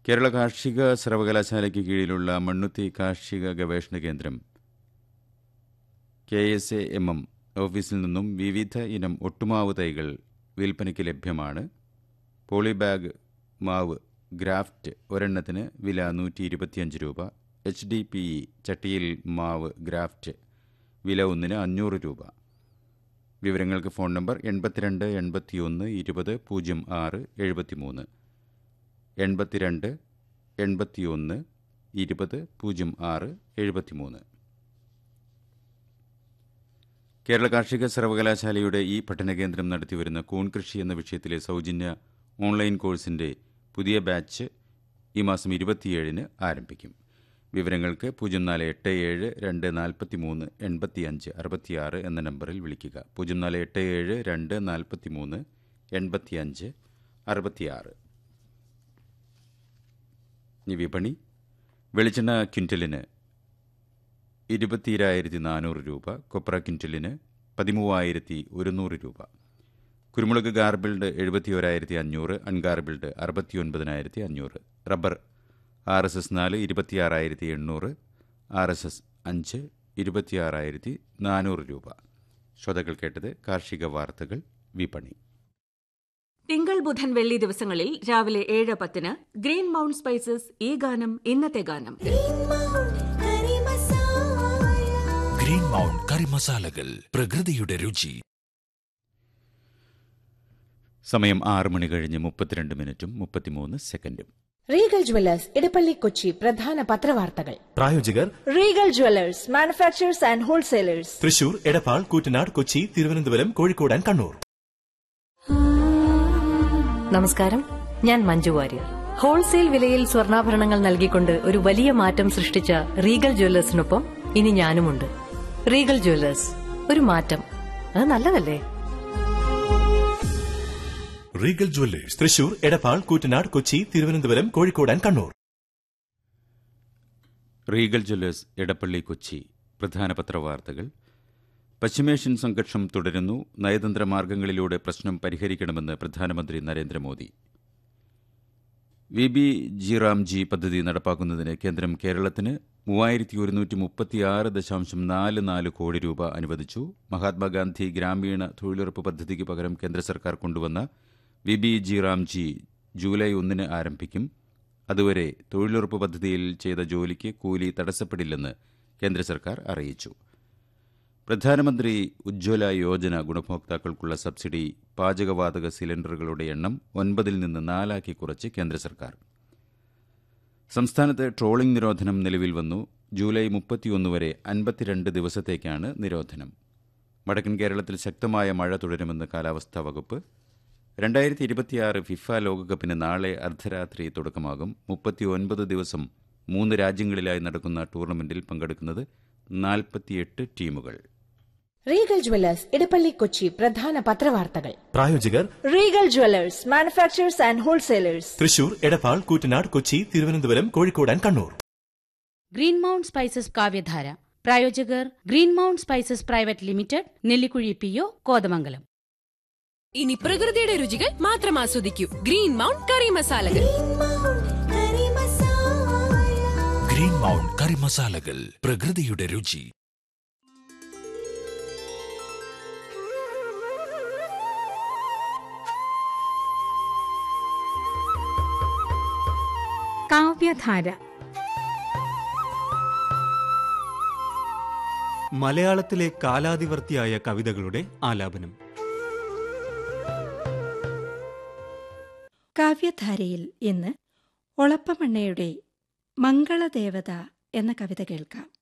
കേരള കാർഷിക സർവകലാശാലയ്ക്ക് കീഴിലുള്ള മണ്ണുത്തി കാർഷിക ഗവേഷണ കേന്ദ്രം KSAMM ഓഫീസിൽ നിന്നും വിവിധ ഇനം ഒട്ടുമാവ് തൈകൾ വിൽപ്പനയ്ക്ക് ലഭ്യമാണ്. പോളിബാഗ് മാവ് ഗ്രാഫ്റ്റ് ഒരെണ്ണത്തിന് വില 125 രൂപ. HDPE ചട്ടിയിൽ മാവ് ഗ്രാഫ്റ്റ് വില ഒന്നിന് 500 രൂപ. വിവരങ്ങൾക്ക് ഫോൺ നമ്പർ 82 81 20 06 73 82 81 20 06 73. കേരള കാർഷിക സർവകലാശാലയുടെ ഈ പഠനകേന്ദ്രം നടത്തിവരുന്ന കൂൺ കൃഷി എന്ന വിഷയത്തിലെ സൗജന്യ ഓൺലൈൻ കോഴ്സിന്റെ പുതിയ ബാച്ച് ഈ മാസം 27-ന് ആരംഭിക്കും. വിവരങ്ങൾക്ക് 0487 243 85 66 എന്ന നമ്പറിൽ വിളിക്കുക. 0487 243 85 66. വിപണി: വെളിച്ചെണ്ണ ക്വിൻ്റലിന് 22,400 രൂപ, കൊപ്ര ക്വിൻ്റലിന് 13,100 രൂപ, കുരുമുളക് garbled 71,500, ungarbled 69,500, rubber RSS 4 26,800, RSS 5 26,400 രൂപ. ശ്രോതാക്കൾ കേട്ടത് കാർഷിക വാർത്തകൾ. വിപണി. തിങ്കൾ, ബുധൻ, വെള്ളി ദിവസങ്ങളിൽ രാവിലെ 7:10 ഗ്രീൻ മൗണ്ട് സ്പൈസസ് ഈ ഗാനം ഇന്നത്തെ ഗാനം. ഗ്രീൻ മൗണ്ട് കറി മസാലകൾ, പ്രകൃതിയുടെ രുചി. സമയം 6 മണി കഴിഞ്ഞ് 32 മിനിറ്റും 33 സെക്കൻഡും. റീഗൽ ജുവലേഴ്സ് ഇടപ്പള്ളി കൊച്ചി പ്രധാന പത്രവാർത്തകൾ. പ്രായോജകർ Regal jewellers manufacturers and wholesalers, Thrissur, Edappal, Koottanad, Kochi, Thiruvananthapuram, Kozhikode and Kannur. നമസ്കാരം, ഞാൻ മഞ്ജു വാര്യർ. ഹോൾസെയിൽ വിലയിൽ സ്വർണ്ണാഭരണങ്ങൾ നൽകിക്കൊണ്ട് ഒരു വലിയ മാറ്റം സൃഷ്ടിച്ച റീഗൽ ജ്വല്ലേഴ്സിനൊപ്പം ഇനി ഞാനുമുണ്ട്. റീഗൽ ജ്വല്ലേഴ്സ്, ഒരു മാറ്റം, അത് നല്ലതല്ലേ? Regal jewellers Thrissur, Edappal, Koottanad, Kochi, Thiruvananthapuram, Kozhikode and Kannur. Regal Jewellers Edappally Kochi പ്രധാന പത്രവാർത്തകൾ. പശ്ചിമേഷ്യൻ സംഘർഷം തുടരുന്നു. നയതന്ത്ര മാർഗങ്ങളിലൂടെ പ്രശ്നം പരിഹരിക്കണമെന്ന് പ്രധാനമന്ത്രി നരേന്ദ്രമോദി. VBG റാംജി പദ്ധതി നടപ്പാക്കുന്നതിന് കേന്ദ്രം കേരളത്തിന് 3136.44 കോടി രൂപ അനുവദിച്ചു. മഹാത്മാഗാന്ധി ഗ്രാമീണ തൊഴിലുറപ്പ് പദ്ധതിക്ക് പകരം കേന്ദ്ര സർക്കാർ കൊണ്ടുവന്ന VBG റാംജി ജൂലൈ 1-ന് ആരംഭിക്കും. അതുവരെ തൊഴിലുറപ്പ് പദ്ധതിയിൽ ചെയ്ത ജോലിക്ക് കൂലി തടസ്സപ്പെടില്ലെന്ന് കേന്ദ്ര സർക്കാർ അറിയിച്ചു. പ്രധാനമന്ത്രി ഉജ്ജ്വല യോജന ഗുണഭോക്താക്കൾക്കുള്ള സബ്സിഡി പാചകവാതക സിലിണ്ടറുകളുടെ എണ്ണം 9-ൽ നിന്ന് 4-ആക്കി കുറച്ച് കേന്ദ്ര സർക്കാർ. സംസ്ഥാനത്ത് ട്രോളിംഗ് നിരോധനം നിലവിൽ വന്നു. ജൂലൈ 31 വരെ 52 ദിവസത്തേക്കാണ് നിരോധനം. വടക്കൻ കേരളത്തിൽ ശക്തമായ മഴ തുടരുമെന്ന് കാലാവസ്ഥാ വകുപ്പ്. 2026 ഫിഫ ലോകകപ്പിന് നാളെ അർദ്ധരാത്രി തുടക്കമാകും. 39 ദിവസം 3 രാജ്യങ്ങളിലായി നടക്കുന്ന ടൂർണമെന്റിൽ പങ്കെടുക്കുന്നത് 48 ടീമുകൾ. റീഗൽ ജുവലേഴ്സ് ഇടപ്പള്ളി കൊച്ചി പ്രധാന പത്രവാർത്തകൾ. പ്രായോജകർ Regal jewellers manufacturers and wholesalers, Thrissur, Edappal, Koottanad, Kochi, Thiruvananthapuram, Kozhikode and Kannur. Green mount spices കാവ്യധാര. പ്രായോജകർ green mount spices private limited, Nellikuzhi PO, Kothamangalam. ഇനി പ്രകൃതിയുടെ രുചികൾ മാത്രം ആസ്വദിക്കൂ. ഗ്രീൻ മൗണ്ട് കറി മസാലകൾ. ഗ്രീൻ മൗണ്ട് കറി മസാലകൾ, പ്രകൃതിയുടെ രുചി. കാവ്യധാര. മലയാളത്തിലെ കാലാതിവർത്തിയായ കവിതകളുടെ ആലാപനം. കാവ്യധാരയിൽ ഇന്ന് ഒളപ്പമണ്ണയുടെ മംഗളദേവത എന്ന കവിത കേൾക്കാം.